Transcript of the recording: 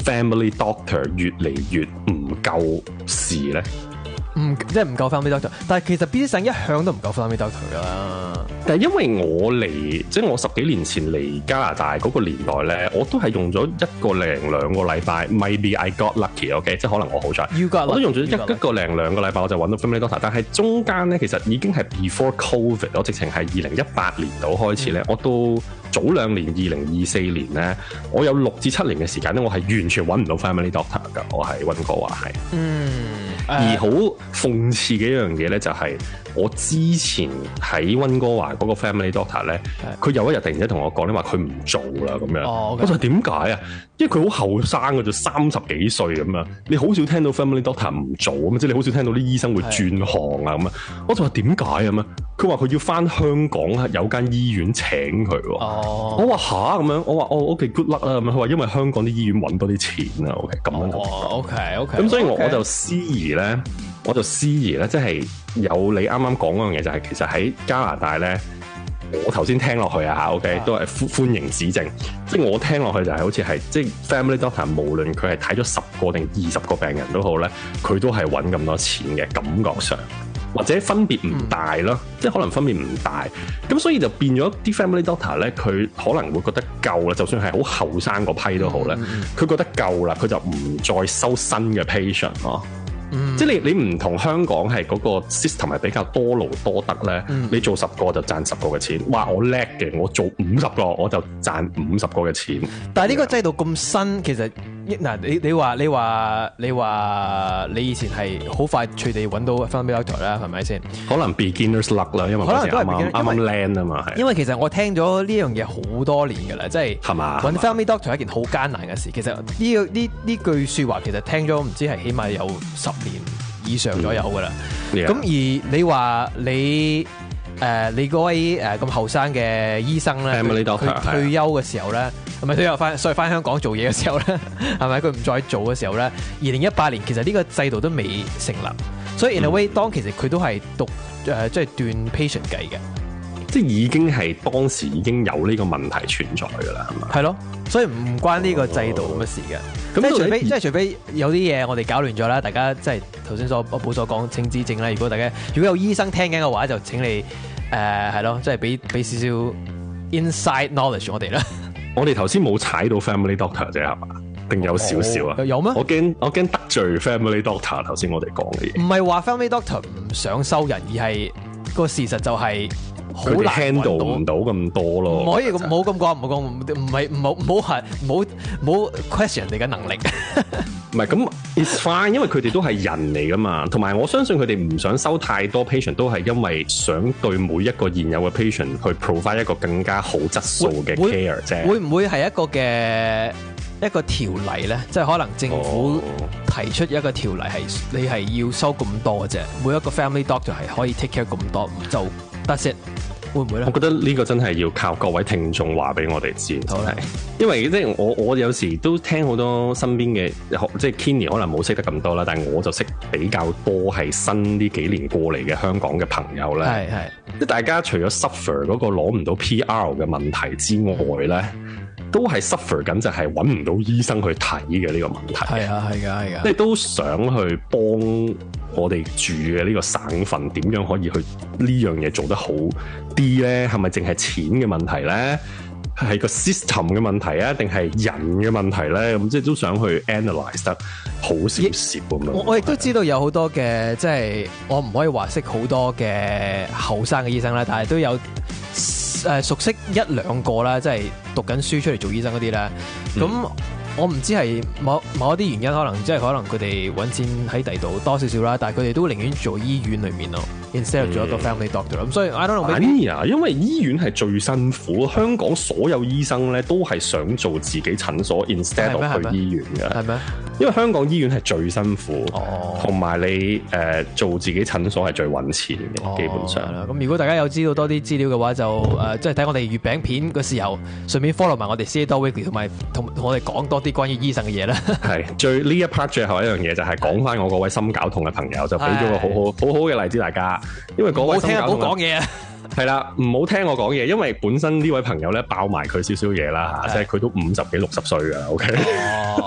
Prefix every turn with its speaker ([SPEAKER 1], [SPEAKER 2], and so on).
[SPEAKER 1] family doctor 越嚟越唔夠時咧？
[SPEAKER 2] 即係唔夠 family doctor， 但係其實 BC 省一向都唔夠 family doctor 㗎啦。
[SPEAKER 1] 但係因為我嚟，即係我10幾年前嚟加拿大嗰個年代咧，我都係用咗1個零2個禮拜 ，maybe I got lucky，OK， 即係可能我好彩，我都用咗一個零2個禮拜，我就揾到 family doctor。但係中間咧，其實已經係 before COVID， 我直情係2018年度開始咧，我到早2年2024年咧，我有6至7年嘅時間咧，我係完全揾唔到 family doctor 㗎，我係溫哥華係。而好諷刺嘅一樣嘢咧，就係我之前喺溫哥華嗰個 family doctor 咧，佢有一日突然間同我講咧話佢唔做啦咁樣，我就話點解啊？因為佢好後生嘅啫，30幾歲咁啊，你好少聽到 family doctor 唔做咁，即係你好少聽到啲醫生會轉行啊咁啊，我就話點解咁啊？佢話佢要翻香港有間醫院請佢喎，我話吓咁樣，我話OK good luck 啦咁樣，佢話因為香港啲醫院揾多啲錢啊，OK 咁樣就
[SPEAKER 2] OK，
[SPEAKER 1] 咁所以我就思疑咧，即係有你啱啱講嗰樣嘢，就係其實喺加拿大咧，我頭先聽落去啊 ，OK 都係歡迎指正，即係我聽落去就係好似係即係 family doctor， 無論佢係睇咗10個定20個病人都好咧，佢都係揾咁多錢嘅感覺上。或者分別唔大咯，即係可能分別唔大，咁所以就變咗啲 family doctor 咧，佢可能會覺得夠啦，就算係好後生嗰批都好咧，佢覺得夠啦，佢就唔再收新嘅 patient 咯。即係你唔同香港係嗰個 system 係比較多勞多得咧，你做10個就賺10個嘅錢。哇！我叻嘅，我做50個我就賺50個嘅錢。
[SPEAKER 2] 但係呢個制度咁新，其實嗱你話你以前係好快脆地揾到 family doctor 啦，係咪先？
[SPEAKER 1] 可能 beginner's luck 啦，因為嗰時啱啱 land 啊嘛，係。
[SPEAKER 2] 因為其實我聽咗呢樣嘢好多年㗎啦，即係
[SPEAKER 1] 係嘛？
[SPEAKER 2] 揾 family doctor 係一件好艱難嘅事。其實呢句説話其實聽咗唔知係起碼有10年以上左右㗎啦。咁而你話你嗰位咁後生嘅醫生咧，佢退休嘅時候咧，係咪退休所以翻香港做嘢嘅時候咧，係咪佢唔再做嘅時候咧？2018年其實呢個制度都未成立，所以 in a way 當其實佢都係即係斷 patient 計嘅。
[SPEAKER 1] 即係已經係當時已經有呢個問題存在㗎啦，係嘛？
[SPEAKER 2] 係咯，所以唔關呢個制度咁嘅事嘅。即係除非有啲嘢我哋搞亂咗啦，大家即係頭先阿寶所講請指正啦。如果有醫生聽緊嘅話，就請你係咯，即係俾少少 inside knowledge 我哋啦。
[SPEAKER 1] 我哋頭先冇踩到 family doctor 啫，係嘛？定有少少啊？
[SPEAKER 2] 有咩？
[SPEAKER 1] 我驚得罪 family doctor。頭先我哋講嘅嘢，
[SPEAKER 2] 唔係話 family doctor 唔想收人，而係個事實就係好難
[SPEAKER 1] handle 唔到咁多咯。
[SPEAKER 2] 唔可以咁，冇咁講，唔好 question 人哋嘅能力。
[SPEAKER 1] 唔係咁 ，it's fine， 因為佢哋都係人嚟噶嘛。同埋我相信佢哋唔想收太多 patient， 都係因為想對每一個現有嘅 patient 去 provide 一個更加好質素嘅 care 啫。
[SPEAKER 2] 會唔會係一個條例咧？即係可能政府提出一個條例係你係要收咁多嘅啫，每一個 family doctor 係可以 take care 咁多，就 that's it。會唔會咧？
[SPEAKER 1] 我覺得呢個真係要靠各位聽眾話俾我哋知，真係，因為即係我有時都聽好多身邊嘅，即係 Kenny 可能冇識得咁多啦，但係我就識比較多係新呢幾年過嚟嘅香港嘅朋友咧。係即係大家除咗 suffer 嗰個攞唔到 PR 嘅問題之外咧，都係 suffer 緊就係揾唔到醫生去睇嘅呢個問題。係啊，係㗎，即係都想去幫我哋住嘅呢個省份點樣可以去呢樣嘢做得好啲咧？係咪淨係錢嘅問題咧？係個 system 嘅問題啊，定係人嘅問題咧？咁即係都想去 analyse 得好少少咁樣。
[SPEAKER 2] 我亦都知道有好多嘅，即係我唔可以話識好多嘅後生嘅醫生啦，但係都有熟悉1-2個啦，即係讀緊書出嚟做醫生嗰啲啦。咁我唔知係某一啲原因，可能佢哋揾錢喺第度多少少啦，但係佢哋都寧願做醫院裏面咯，instead of 做一個 family doctor。咁所以 I don't know。
[SPEAKER 1] 因為醫院係最辛苦，香港所有醫生咧都係想做自己診所 instead of 去醫院嘅。係咩？因為香港醫院係最辛苦，同埋你做自己診所係最揾錢嘅，基本上。
[SPEAKER 2] 咁如果大家有知道多啲資料嘅話，就即係睇我哋月餅片嘅時候，順便 follow 埋我哋 CA Weekly， 同埋同我哋講多啲關於醫生嘅嘢啦。係
[SPEAKER 1] 呢一 part 最後一樣嘢就係講翻我嗰位心絞痛嘅朋友，就俾咗個好好嘅例子大家。因為嗰位心絞痛，
[SPEAKER 2] 唔好講嘢啊！
[SPEAKER 1] 係啦，唔好聽我講嘢，因為本身呢位朋友咧爆埋佢少少嘢啦嚇，即係佢都50幾60歲㗎啦，OK。